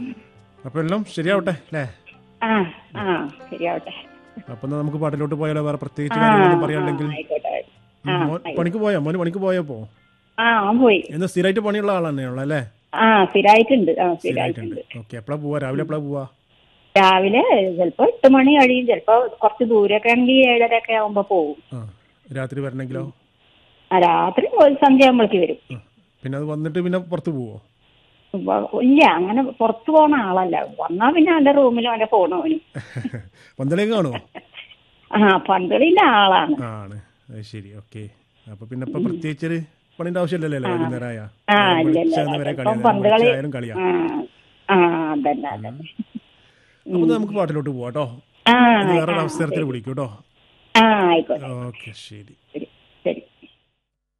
അപ്പൊ എല്ലാം ശരിയാവട്ടെ അല്ലേ? ആ ആ ശരിയാവട്ടെ. അപ്പൊ എന്നാ നമുക്ക് പാട്ടിലോട്ട് പോയാലോ? വേറെ പ്രത്യേകിച്ച് ആ കാര്യങ്ങളൊന്നും ആ പറയാനുണ്ടെങ്കിൽ. ആയിക്കോട്ടെ. ആ പണിക്ക് ആയിക്കോട്ടെ. പോയോ? മോന് പണിക്ക് പോയപ്പോ ആ അവൻ പോയി. എന്ന് സ്ഥിരമായിട്ട് പണിയുള്ള ആൾ തന്നെയാണല്ലോ അല്ലേ? ആ സ്ഥിരായിട്ടുണ്ട്. ആ സ്ഥിരമായിട്ടുണ്ട്. സ്ഥിരായിട്ടുണ്ട്. ഓക്കെ. എപ്പോഴാ പോവാ? രാവിലെ എപ്പോഴാ പോവാ? രാവിലെ ചിലപ്പോ 8 മണി കഴിയും, ചിലപ്പോ കുറച്ച് ദൂരൊക്കെ ആണെങ്കിൽ 7:30 ആവുമ്പോ പോകും. ആ, രാത്രി വരണമെങ്കിലോ? ആ രാത്രി ഒരു സന്ധ്യ ആകുമ്പോഴേക്ക് വരും. ആ, പിന്നെ അത് വന്നിട്ട് പിന്നെ പുറത്ത് പോവോ? ഇല്ല, അങ്ങനെ പുറത്തു പോണ ആളല്ല. വന്നാ പിന്നെ അവന്റെ റൂമിലും അവന്റെ ഫോണും അവനും. പന്തലേക്ക് കാണുമോ? ആ പന്തളിന്റെ ആളാണ്. ആണ്. അത് ശരി. ഓക്കെ. അപ്പൊ പിന്നെ ഇപ്പൊ പ്രത്യേകിച്ചൊരു പണിന്റെ ആവശ്യമില്ലല്ലോ അല്ലേ? ആ വൈകുന്നേരം ആയാ ആ നേരം ഇല്ല ഇല്ല. വെളിച്ചവരെ കളിയാ, ചിലപ്പം നേരം പന്തളി. വെളിച്ചായാലും കളിയാ. ആ ആ അതന്നെ അതന്നെ. അപ്പൊ നമുക്ക് പാട്ടിലോട്ട് പോവാട്ടോ. ആ ഇനി ആ വേറൊരു അവസരത്തിൽ ശരി. വിളിക്കൂട്ടോ. ആ ആയിക്കോട്ടെ ആയിക്കോട്ടെ. ഓക്കെ, ശരി.